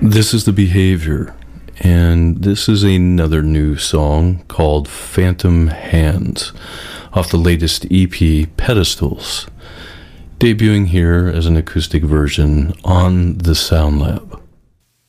This is The Behavior, and this is another new song called Phantom Hands off the latest EP, Pedestals, debuting here as an acoustic version on the Sound Lab.